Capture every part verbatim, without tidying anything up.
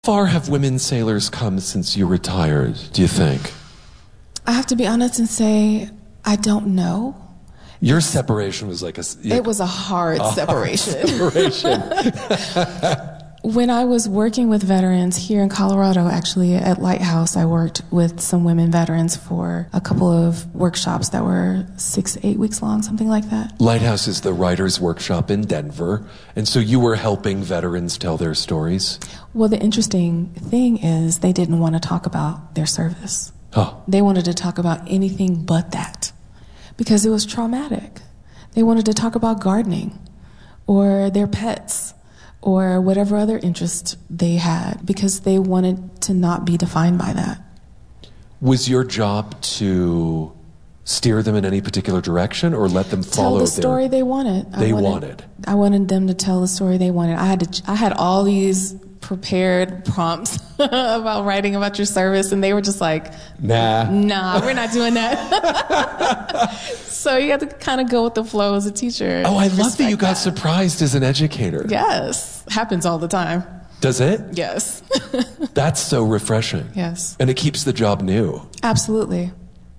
How far have women sailors come since you retired, do you think? I have to be honest and say, I don't know. Your separation was like a... It was a hard a separation. Hard separation. When I was working with veterans here in Colorado, actually at Lighthouse, I worked with some women veterans for a couple of workshops that were six, eight weeks long, something like that. Lighthouse is the writer's workshop in Denver, and so you were helping veterans tell their stories? Well, the interesting thing is they didn't want to talk about their service. Huh. They wanted to talk about anything but that because it was traumatic. They wanted to talk about gardening or their pets or whatever other interest they had because they wanted to not be defined by that. Was your job to steer them in any particular direction or let them follow Tell the story their... they wanted. They I wanted, wanted. I wanted them to tell the story they wanted. I had to. I had all these prepared prompts about writing about your service, and they were just like, Nah. Nah, we're not doing that. So you have to kind of go with the flow as a teacher. Oh, I love that you got that. surprised as an educator. Yes. Happens all the time. Does it? Yes. That's so refreshing. Yes. And it keeps the job new. Absolutely.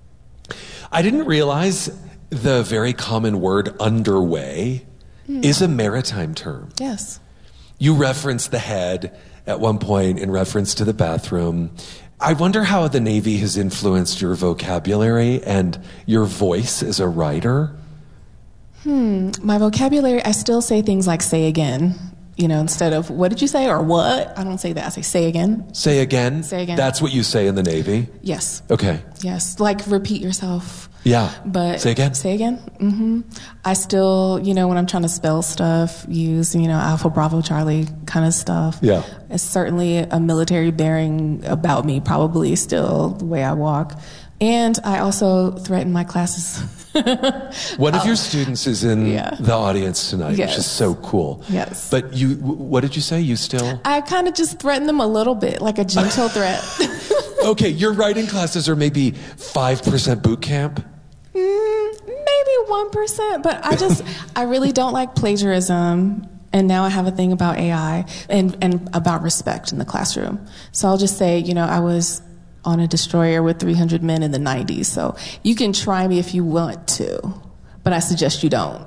I didn't realize the very common word underway mm. is a maritime term. Yes. You referenced the head at one point in reference to the bathroom. I wonder how the Navy has influenced your vocabulary and your voice as a writer. Hmm. My vocabulary, I still say things like say again. You know, instead of what did you say or what? I don't say that. I say say again. Say again? Say again. That's what you say in the Navy? Yes. Okay. Yes. Like repeat yourself. Yeah. But say again? Say again. Mm-hmm. I still, you know, when I'm trying to spell stuff, use, you know, Alpha, Bravo, Charlie kind of stuff. Yeah. It's certainly a military bearing about me, probably still the way I walk. And I also threaten my classes. One of your students is in yeah. the audience tonight, yes. which is so cool. Yes. But you, what did you say? You still? I kind of just threaten them a little bit, like a gentle threat. Okay, your writing classes are maybe five percent boot camp? Mm, maybe one percent, but I just, I really don't like plagiarism. And now I have a thing about A I and, and about respect in the classroom. So I'll just say, you know, I was on a destroyer with three hundred men in the nineties. So you can try me if you want to, but I suggest you don't.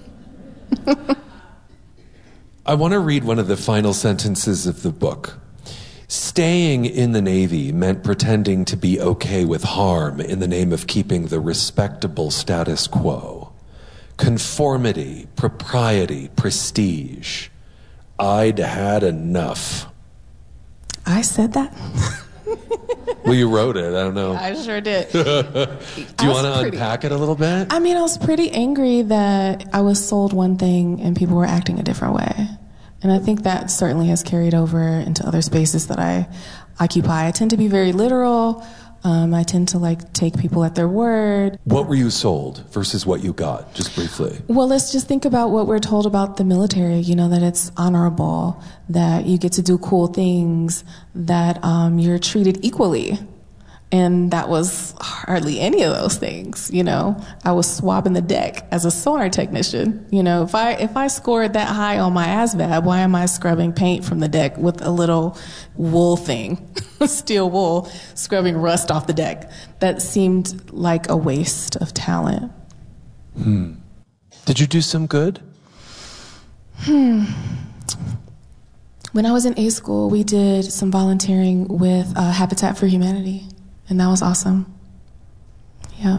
I want to read one of the final sentences of the book. Staying in the Navy meant pretending to be okay with harm in the name of keeping the respectable status quo. Conformity, propriety, prestige. I'd had enough. I said that? Well, you wrote it. I don't know. I sure did. Do you want to unpack it a little bit? I mean, I was pretty angry that I was sold one thing and people were acting a different way. And I think that certainly has carried over into other spaces that I occupy. I tend to be very literal. Um, I tend to like take people at their word. What were you sold versus what you got, just briefly? Well, let's just think about what we're told about the military, you know, that it's honorable, that you get to do cool things, that um, you're treated equally. And that was hardly any of those things, you know. I was swabbing the deck as a sonar technician. You know, if I if I scored that high on my A S V A B, why am I scrubbing paint from the deck with a little wool thing, steel wool, scrubbing rust off the deck? That seemed like a waste of talent. Hmm. Did you do some good? Hmm. When I was in A school, we did some volunteering with uh, Habitat for Humanity. And that was awesome. Yeah.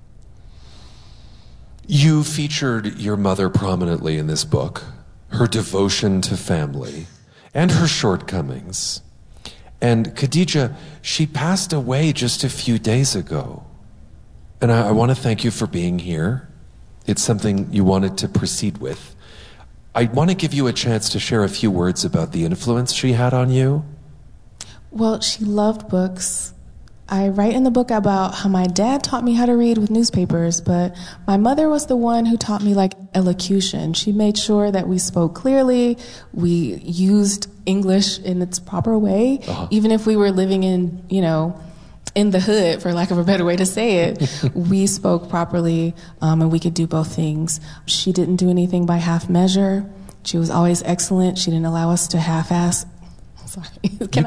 You featured your mother prominently in this book, her devotion to family, and her shortcomings. And Khadija, she passed away just a few days ago. And I, I want to thank you for being here. It's something you wanted to proceed with. I want to give you a chance to share a few words about the influence she had on you. Well, she loved books. I write in the book about how my dad taught me how to read with newspapers, but my mother was the one who taught me like elocution. She made sure that we spoke clearly, we used English in its proper way, uh-huh. even if we were living in, you know, in the hood, for lack of a better way to say it. We spoke properly, um, and we could do both things. She didn't do anything by half measure. She was always excellent. She didn't allow us to half-ass. Sorry. Can